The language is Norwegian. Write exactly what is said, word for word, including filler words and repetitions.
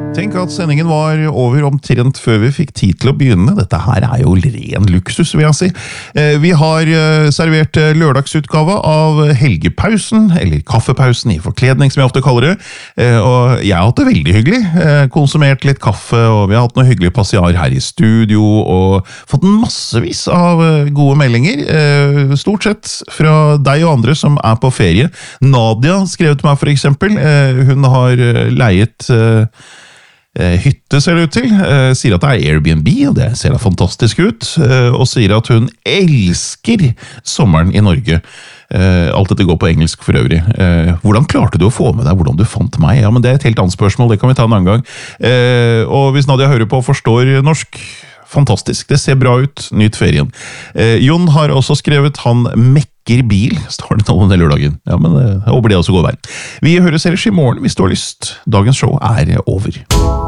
Tenk at sendingen var over omtrent før vi fikk tid til å begynne. Dette her er jo ren luksus, vil jeg si. Vi har servert lørdagsutgave av helgepausen, eller kaffepausen i forkledning, som jeg ofte kaller det. Og jeg har hatt det veldig hyggelig. Konsumert litt kaffe, og vi har hatt noe hyggelig passiar her i studio, og fått massevis av gode meldinger. Stort sett fra deg og andre som er på ferie. Nadia skrev til meg for eksempel. Hun har leiet hytte, ser det ut til, sier at det er Airbnb, og det ser da fantastisk ut, og sier at hun elsker sommeren i Norge. Alt dette går på engelsk for øvrig. Hvordan klarte du å få med deg hvordan du fant meg? Ja, men det er et helt annet spørsmål, det kan vi ta en annen gang. Og hvis Nadia hører på og forstår norsk, fantastisk, det ser bra ut, nyt ferien. Jon har også skrevet han mekker bil, står det nå denne lørdagen. Ja, men jeg håper det også går vei. Vi høres ellers i morgen hvis du har lyst. Dagens show er over.